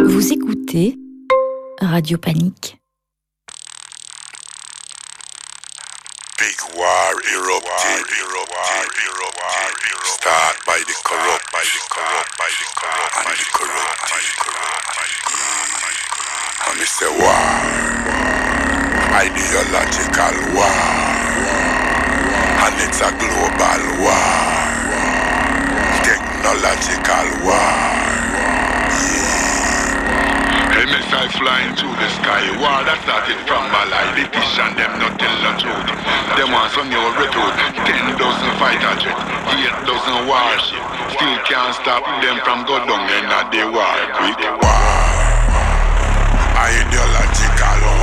Vous écoutez Radio Panique. Big war erupted. Start by the corrupt, and the corrupted. And it's a war, ideological war, and it's a global war, technological war. Missiles flying through the sky. War that started from Malay. The dish and them not tell the truth. Them want some new recruit. 10,000 fighter jet, 8,000 warship. Still can't stop them from go down in the war. Quick war, ideological war.